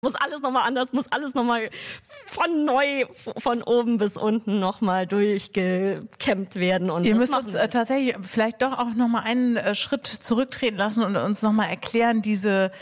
Muss alles nochmal anders, muss alles nochmal von neu, von oben bis unten nochmal durchgekämmt werden. Und ihr müsst uns tatsächlich vielleicht doch auch nochmal einen Schritt zurücktreten lassen und uns nochmal erklären, diese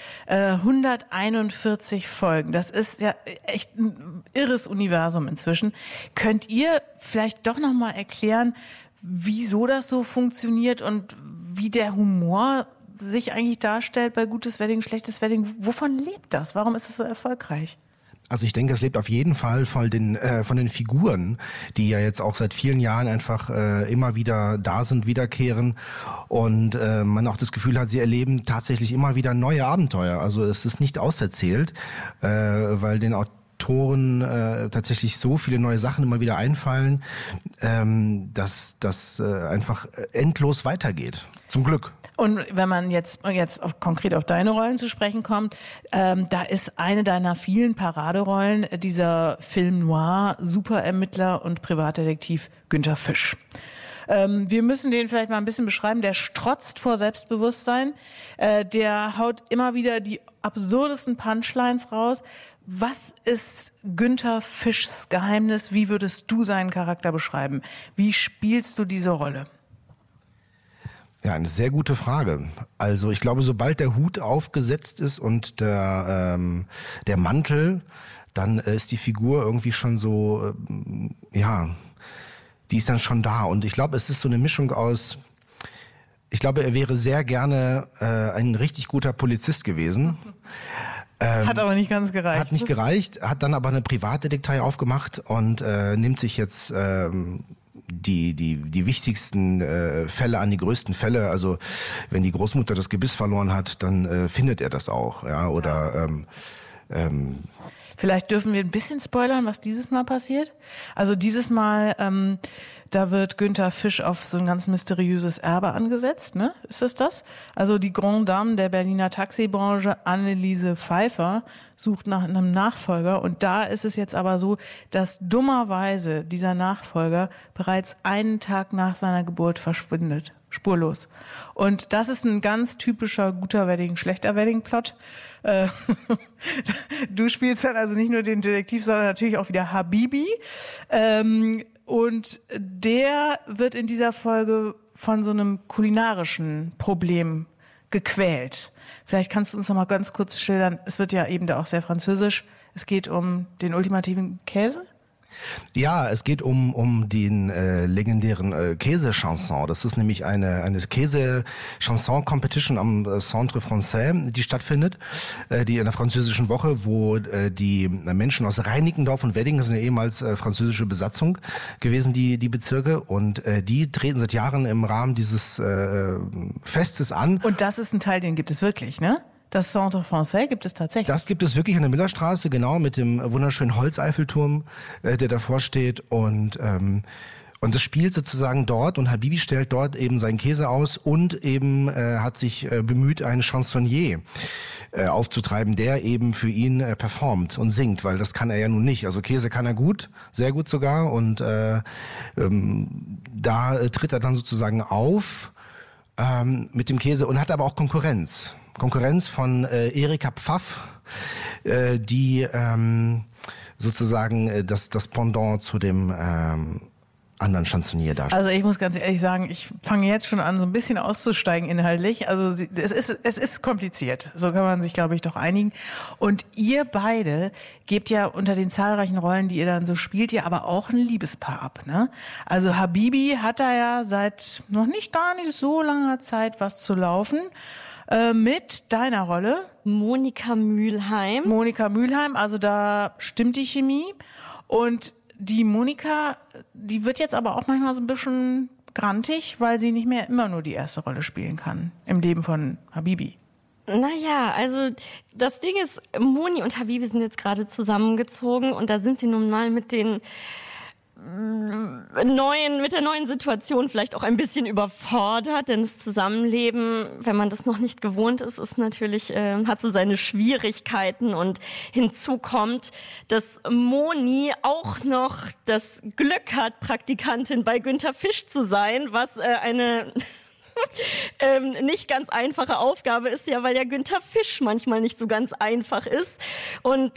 141 Folgen. Das ist ja echt ein irres Universum inzwischen. Könnt ihr vielleicht doch nochmal erklären, wieso das so funktioniert und wie der Humor sich eigentlich darstellt bei Gutes Wedding, Schlechtes Wedding? Wovon lebt das? Warum ist es so erfolgreich? Also ich denke, es lebt auf jeden Fall von den Figuren, die ja jetzt auch seit vielen Jahren einfach immer wieder da sind, wiederkehren und man auch das Gefühl hat, sie erleben tatsächlich immer wieder neue Abenteuer. Also es ist nicht auserzählt, weil den Autoren tatsächlich so viele neue Sachen immer wieder einfallen, dass das einfach endlos weitergeht. Zum Glück. Und wenn man jetzt konkret auf deine Rollen zu sprechen kommt, da ist eine deiner vielen Paraderollen dieser Film Noir, Superermittler und Privatdetektiv Günther Fisch. Wir müssen den vielleicht mal ein bisschen beschreiben. Der strotzt vor Selbstbewusstsein. Der haut immer wieder die absurdesten Punchlines raus. Was ist Günther Fischs Geheimnis? Wie würdest du seinen Charakter beschreiben? Wie spielst du diese Rolle? Ja, eine sehr gute Frage. Also ich glaube, sobald der Hut aufgesetzt ist und der Mantel, dann ist die Figur irgendwie schon so, die ist dann schon da. Und ich glaube, es ist so eine Mischung aus, ich glaube, er wäre sehr gerne ein richtig guter Polizist gewesen. Hat aber nicht ganz gereicht. Hat nicht gereicht, hat dann aber eine Privatdetektei aufgemacht und nimmt sich jetzt die wichtigsten Fälle an, die größten Fälle. Also wenn die Großmutter das Gebiss verloren hat, dann findet er das auch. Ja, oder vielleicht dürfen wir ein bisschen spoilern, was dieses Mal passiert. Also dieses Mal, da wird Günther Fisch auf so ein ganz mysteriöses Erbe angesetzt, ne? Ist es das? Also die Grande Dame der Berliner Taxibranche, Anneliese Pfeiffer, sucht nach einem Nachfolger. Und da ist es jetzt aber so, dass dummerweise dieser Nachfolger bereits einen Tag nach seiner Geburt verschwindet. Spurlos. Und das ist ein ganz typischer guter Wedding, schlechter Wedding-Plot. Du spielst dann also nicht nur den Detektiv, sondern natürlich auch wieder Habibi. Und der wird in dieser Folge von so einem kulinarischen Problem gequält. Vielleicht kannst du uns noch mal ganz kurz schildern, es wird ja eben da auch sehr französisch, es geht um den ultimativen Käse? Ja, es geht um den legendären Käse-Chanson. Das ist nämlich eine Käse-Chanson-Competition am Centre Français, die stattfindet, die in der französischen Woche, wo die Menschen aus Reinickendorf und Wedding, das sind ja ehemals französische Besatzung gewesen, die Bezirke, und die treten seit Jahren im Rahmen dieses Festes an. Und das ist ein Teil, den gibt es wirklich, ne? Das Centre Français gibt es tatsächlich. Das gibt es wirklich an der Millerstraße, genau, mit dem wunderschönen Holzeiffelturm, der davor steht. Und das spielt sozusagen dort, und Habibi stellt dort eben seinen Käse aus und eben hat sich bemüht, einen Chansonnier aufzutreiben, der eben für ihn performt und singt, weil das kann er ja nun nicht. Also Käse kann er gut, sehr gut sogar, und da tritt er dann sozusagen auf mit dem Käse und hat aber auch Konkurrenz von Erika Pfaff, die sozusagen das Pendant zu dem anderen Chansonnier darstellt. Also ich muss ganz ehrlich sagen, ich fange jetzt schon an, so ein bisschen auszusteigen inhaltlich. Also es ist kompliziert. So kann man sich, glaube ich, doch einigen. Und ihr beide gebt ja unter den zahlreichen Rollen, die ihr dann so spielt, ja aber auch ein Liebespaar ab, ne? Also Habibi hat da ja seit noch gar nicht so langer Zeit was zu laufen. Mit deiner Rolle? Monika Mülheim. Monika Mülheim, also da stimmt die Chemie. Und die Monika, die wird jetzt aber auch manchmal so ein bisschen grantig, weil sie nicht mehr immer nur die erste Rolle spielen kann im Leben von Habibi. Naja, also das Ding ist, Moni und Habibi sind jetzt gerade zusammengezogen und da sind sie nun mal mit der neuen Situation vielleicht auch ein bisschen überfordert, denn das Zusammenleben, wenn man das noch nicht gewohnt ist natürlich, hat so seine Schwierigkeiten, und hinzu kommt, dass Moni auch noch das Glück hat, Praktikantin bei Günther Fisch zu sein, was eine nicht ganz einfache Aufgabe ist, ja, weil ja Günther Fisch manchmal nicht so ganz einfach ist. Und